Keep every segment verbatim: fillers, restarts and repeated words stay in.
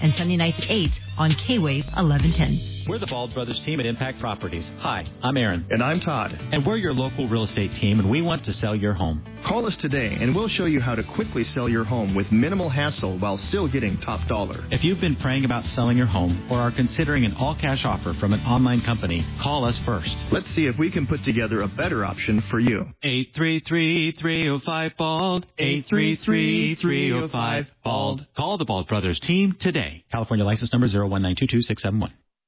and Sunday nights at eight on K-Wave eleven ten. We're the Bald Brothers team at Impact Properties. Hi, I'm Aaron. And I'm Todd. And we're your local real estate team, and we want to sell your home. Call us today, and we'll show you how to quickly sell your home with minimal hassle while still getting top dollar. If you've been praying about selling your home or are considering an all-cash offer from an online company, call us first. Let's see if we can put together a better option for you. eight three three, three oh five, B A L D. eight three three, three oh five, B A L D. Call the Bald Brothers team today. California license number zero one nine two two six seven one.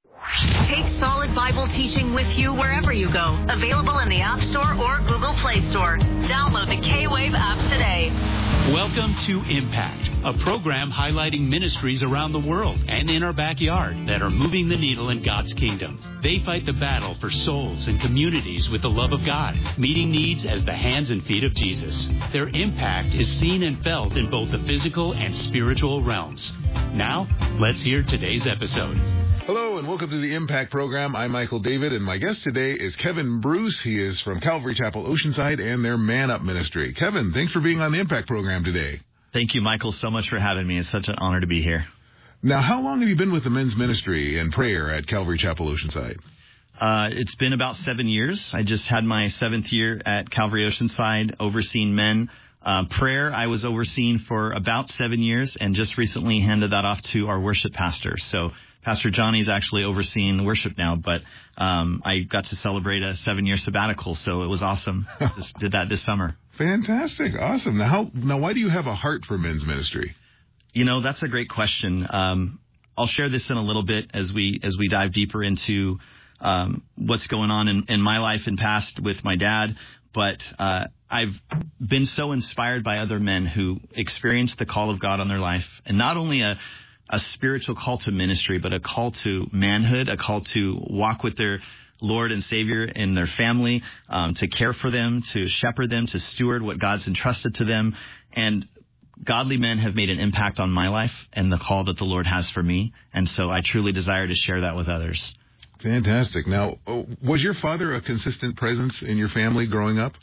Take solid Bible teaching with you wherever you go. Available in the App Store or Google Play Store. Download the K-Wave app today. Welcome to Impact, a program highlighting ministries around the world and in our backyard that are moving the needle in God's kingdom. They fight the battle for souls and communities with the love of God, meeting needs as the hands and feet of Jesus. Their impact is seen and felt in both the physical and spiritual realms. Now, let's hear today's episode. Hello and welcome to the Impact Program. I'm Michael David, and my guest today is Kevin Bruce. He is from Calvary Chapel Oceanside and their Man Up Ministry. Kevin, thanks for being on the Impact Program today. Thank you, Michael, so much for having me. It's such an honor to be here. Now, how long have you been with the men's ministry and prayer at Calvary Chapel Oceanside? Uh, it's been about seven years. I just had my seventh year at Calvary Oceanside overseeing men. Uh, prayer, I was overseeing for about seven years and just recently handed that off to our worship pastor. So Pastor Johnny's actually overseeing worship now, but um, I got to celebrate a seven-year sabbatical, so it was awesome. Just did that this summer. Fantastic. Awesome. Now, how, now, why do you have a heart for men's ministry? You know, that's a great question. Um, I'll share this in a little bit as we as we dive deeper into um, what's going on in, in my life and past with my dad. But uh, I've been so inspired by other men who experienced the call of God on their life, and not only a a spiritual call to ministry, but a call to manhood, a call to walk with their Lord and Savior in their family, um, to care for them, to shepherd them, to steward what God's entrusted to them. And godly men have made an impact on my life and the call that the Lord has for me. And so I truly desire to share that with others. Fantastic. Now, was your father a consistent presence in your family growing up?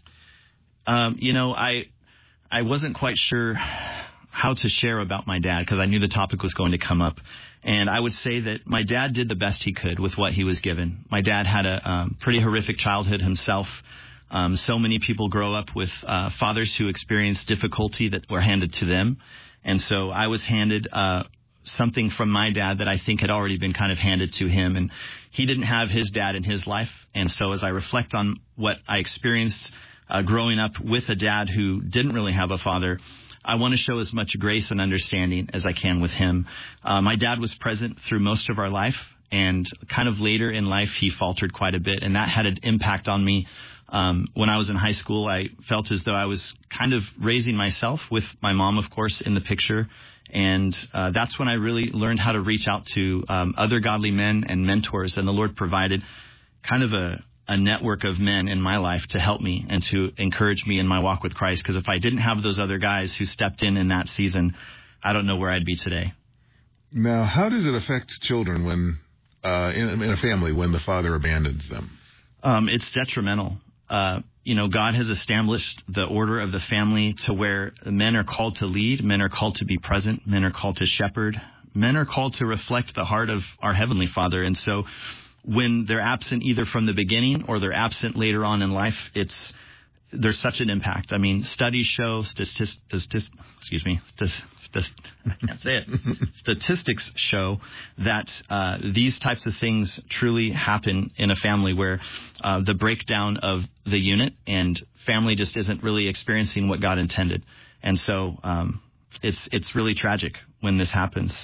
Um, you know, I I wasn't quite sure how to share about my dad because I knew the topic was going to come up. And I would say that my dad did the best he could with what he was given. My dad had a um, pretty horrific childhood himself. Um, so many people grow up with uh, fathers who experience difficulty that were handed to them. And so I was handed uh, something from my dad that I think had already been kind of handed to him. And he didn't have his dad in his life. And so as I reflect on what I experienced uh, growing up with a dad who didn't really have a father, I want to show as much grace and understanding as I can with him. Uh, my dad was present through most of our life, and kind of later in life, he faltered quite a bit, and that had an impact on me. Um, when I was in high school, I felt as though I was kind of raising myself with my mom, of course, in the picture, and uh, that's when I really learned how to reach out to um, other godly men and mentors, and the Lord provided kind of a a network of men in my life to help me and to encourage me in my walk with Christ. Because if I didn't have those other guys who stepped in in that season, I don't know where I'd be today. Now, how does it affect children when uh, in, in a family when the father abandons them? Um, it's detrimental. Uh, you know, God has established the order of the family to where men are called to lead, men are called to be present, men are called to shepherd, men are called to reflect the heart of our Heavenly Father. And so when they're absent either from the beginning or they're absent later on in life, it's there's such an impact. I mean, studies show, statist, statist, excuse me, statist, statist, I can't say it. Statistics show that uh, these types of things truly happen in a family where uh, the breakdown of the unit and family just isn't really experiencing what God intended. And so um, it's it's really tragic when this happens.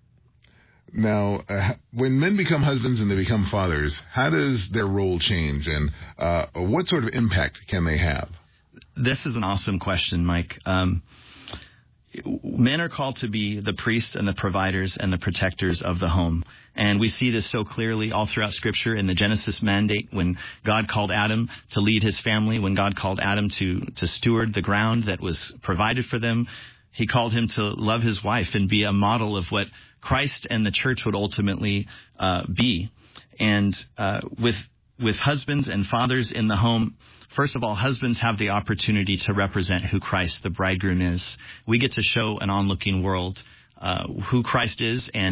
Now, uh, when men become husbands and they become fathers, how does their role change, and uh, what sort of impact can they have? This is an awesome question, Mike. Um, men are called to be the priests and the providers and the protectors of the home. And we see this so clearly all throughout Scripture in the Genesis mandate when God called Adam to lead his family, when God called Adam to, to steward the ground that was provided for them. He called him to love his wife and be a model of what Christ and the church would ultimately uh, be. And uh, with with husbands and fathers in the home, first of all, husbands have the opportunity to represent who Christ, the bridegroom, is. We get to show an onlooking world uh, who Christ is and